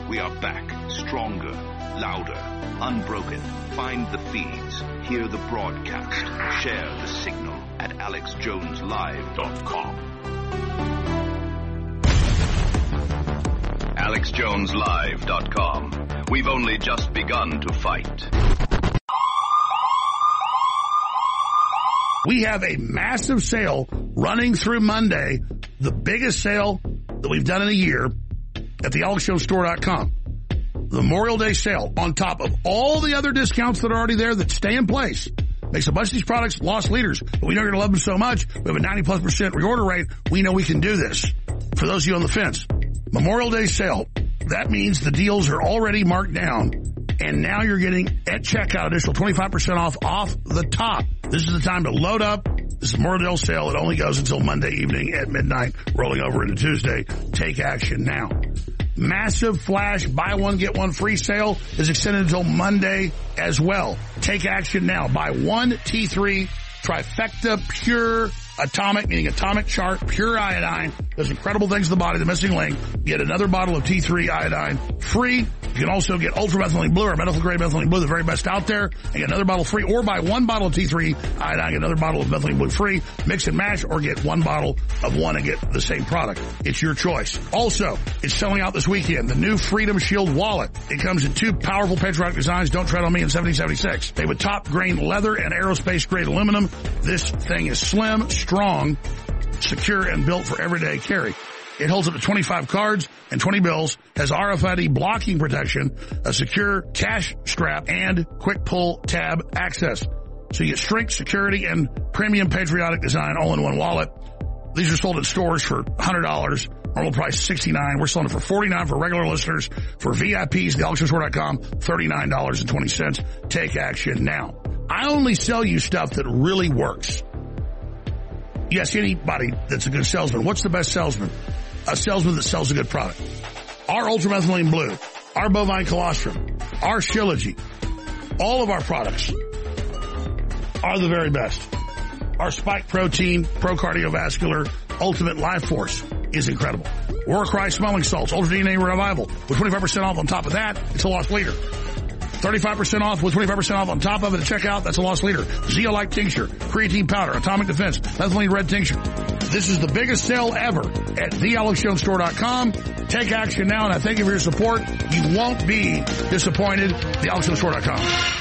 We are back, stronger, louder, unbroken. Find the feeds, hear the broadcast, share the signal at AlexJonesLive.com. AlexJonesLive.com. We've only just begun to fight. We have a massive sale running through Monday, the biggest sale that we've done in a year at the AlexJonesStore.com. The Memorial Day sale on top of all the other discounts that are already there that stay in place. Makes a bunch of these products loss leaders, but we know you're going to love them so much. We have a 90+% reorder rate. We know we can do this. For those of you on the fence, Memorial Day sale, that means the deals are already marked down, and now you're getting at checkout additional 25% off the top. This is the time to load up. This is Memorial Day sale. It only goes until Monday evening at midnight, rolling over into Tuesday. Take action now. Massive flash buy one, get one free sale is extended until Monday as well. Take action now. Buy one T3 Trifecta Pure Atomic, meaning atomic chart, pure iodine. Does incredible things to the body, the missing link. Get another bottle of T3 iodine free. You can also get Ultra Methylene Blue or medical grade methylene blue, the very best out there, and get another bottle free. Or buy one bottle of T3 iodine, get another bottle of methylene blue free. Mix and match, or get one bottle of one and get the same product. It's your choice. Also, it's selling out this weekend. The new Freedom Shield wallet. It comes in two powerful patriotic designs. Don't tread on me in 1776. They with top grain leather and aerospace grade aluminum. This thing is slim, strong, secure, and built for everyday carry. It holds up to 25 cards and 20 bills, has RFID blocking protection, a secure cash strap, and quick pull tab access. So you get strength, security, and premium patriotic design all in one wallet. These are sold at stores for $100. Normal price $69. We're selling it for $49 for regular listeners. For VIPs, theAlexJonesStore.com, $39.20. Take action now. I only sell you stuff that really works. Yes, anybody that's a good salesman. What's the best salesman? A salesman that sells a good product. Our Ultramethylene Blue, our Bovine Colostrum, our Shilajit, all of our products are the very best. Our Spike Protein, Pro Cardiovascular, Ultimate Life Force is incredible. Warcry Smelling Salts, Ultra DNA Revival, with 25% off on top of that, it's a loss leader. 35% off with 25% off on top of it at checkout, that's a loss leader. Zeolite Tincture, Creatine Powder, Atomic Defense, Methylene Red Tincture. This is the biggest sale ever at theAlexJonesStore.com. Take action now, and I thank you for your support. You won't be disappointed. TheAlexJonesStore.com.